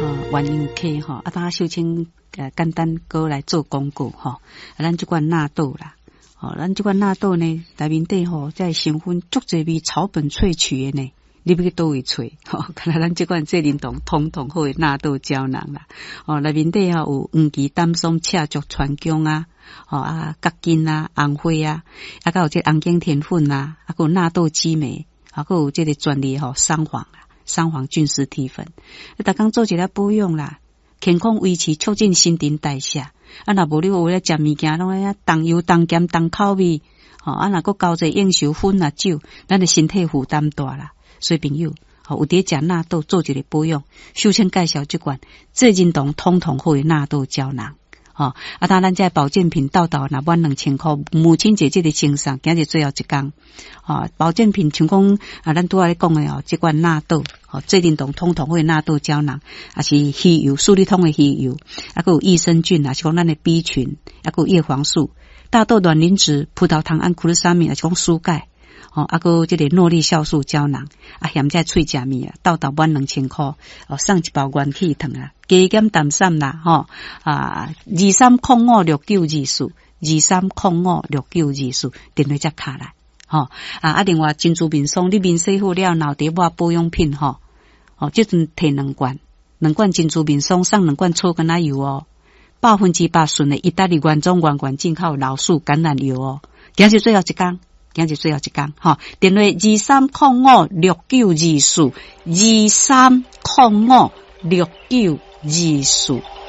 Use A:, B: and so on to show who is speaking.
A: 原油K 哈，大家小青简单过来做广告哈，咱这款纳豆啦，咱这款纳豆呢，内面底在成分足侪味草本萃取的呢。你要去倒位找？看来咱这款这灵动通通好的纳豆胶囊啦。内面底有黄芪、丹松、赤竹、川芎啊，角根啊、红花啊，还有这红景田粉啊，还有纳豆激酶，还有这个专利桑黄啊，桑黄菌丝体粉，逐工做一个保养啦，健康维持，促进新陈代谢。若无你为了食物件，拢爱重油、重咸、重口味，若搁交者应酬薰啊酒，咱的身体负担大啦。所以朋友，有伫食纳豆做一个保养，首先介绍这款最认同通通好的纳豆胶囊。当咱这保健品到若满2000块，母亲节这个清爽，今日最后一天。保健品像讲咱拄仔咧讲的这款纳豆，最认同通通好的纳豆胶囊，也是鱼油、素利通的鱼油，还有益生菌，也是讲咱的 B 群，还有叶黄素、大豆卵磷脂、葡萄糖胺库鲁沙米，也是讲蔬钙。还有这个诺丽酵素胶囊，嫌这脆食面到满2000块，送一包元气糖啊，加减淡散啦，23056924 23056924，电话才卡来，另外珍珠面霜，你面洗好了，脑袋抹保养品这阵摕2罐珍珠面霜，送2罐草橄榄油，100%纯的意大利原装原进口老树橄榄油今日最后一天。电话23056924 23056924。